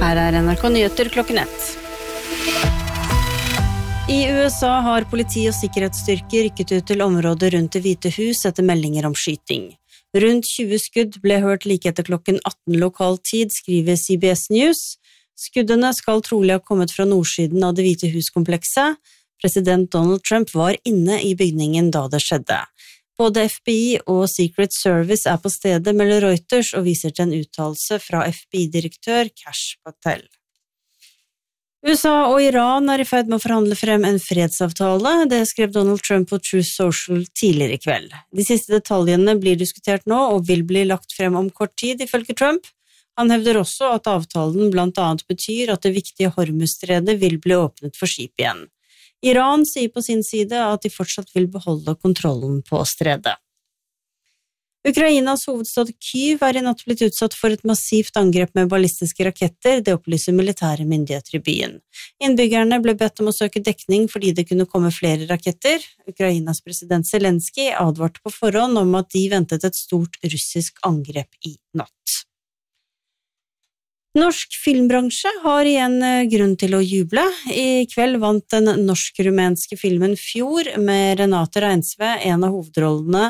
Her NRK Nyheter klokken 1. I USA har politi og sikkerhetsstyrker rykket ut til området rundt Det hvite hus etter meldinger om skyting. Rundt 20 skudd ble hørt like etter klokken 18 lokal tid, skriver CBS News. Skuddene skal trolig ha kommet fra nordsiden av Det hvite hus-komplekset. President Donald Trump var inne i bygningen da det skjedde. Både FBI og Secret Service på stedet, melder Reuters, og viser til en uttalelse fra FBI-direktør Kash Patel. USA og Iran i ferd med å forhandle frem en fredsavtale, det skrev Donald Trump på Truth Social tidligere i kveld. De siste detaljene blir diskutert nå og vil bli lagt frem om kort tid, ifølge Trump. Han hevder også at avtalen blant annet betyr at det viktige Hormuzstredet vil bli åpnet for skip igjen. Iran sier på sin side at de fortsatt vil beholde kontrollen på stredet. Ukrainas hovedstad Kyiv i natt blitt utsatt for et massivt angrep med ballistiske raketter, det opplyser militære myndigheter i byen. Innbyggerne ble bedt om å søke dekning fordi det kunne komme flere raketter. Ukrainas president Zelensky advarte på forhånd om at de ventet et stort russisk angrep i natt. Norsk filmbransje har igjen grunn til å juble. I kveld vant den norsk-rumenske filmen Fjord med Renate Reinsve en av hovedrollene,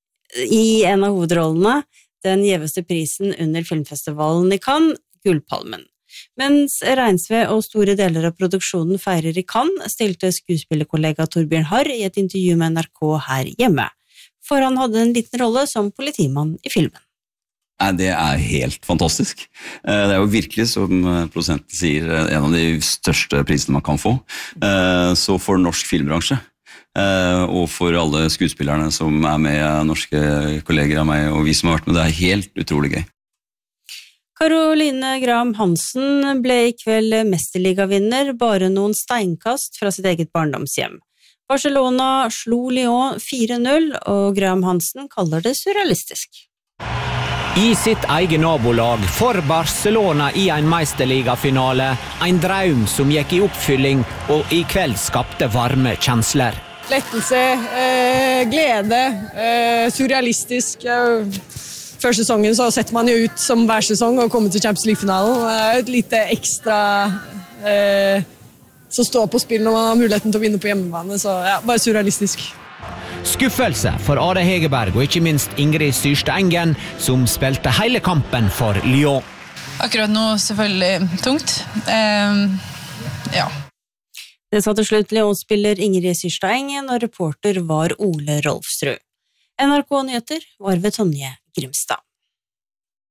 den gjeveste prisen under filmfestivalen i Cannes, Gullpalmen. Mens Reinsve og store deler av produksjonen feirer i Cannes, stilte skuespillerkollega Torbjørn Harr i et intervju med NRK her hjemme. For han hadde en liten rolle som politimann i filmen. Det helt fantastisk. Det jo virkelig, som produsenten sier, en av de største prisene man kan få. Så for norsk filmbransje, og for alle skuespillerne som med, norske kolleger av meg, og vi som har vært med, det helt utrolig gøy. Caroline Graham Hansen ble i kveld mesterligavinner, bare noen steinkast fra sitt eget barndomshjem. Barcelona slo Lyon 4-0, og Graham Hansen kaller det surrealistisk. I sitt eget nabolag for Barcelona i en meisterligafinale, en drøm som gikk i oppfylling og i kveld skapte varme kjensler. Lettelse, glede, surrealistisk. Før sesongen så setter man jo ut som hver sesong og kommer til Champions League-finalen. Et lite ekstra som står på spill når man har muligheten til å vinne på hjemmebane, så ja, bare surrealistisk. Skuffelse for Are Hegerberg og ikke minst Ingrid Syrste Engen, som spilte hele kampen for Lyon. Akkurat nå selvfølgelig tungt. Ja. Det sa til slutt Lyon-spiller Ingrid Syrste Engen, og reporter var Ole Rolfsrud. NRK Nyheter var ved Tonje Grimstad.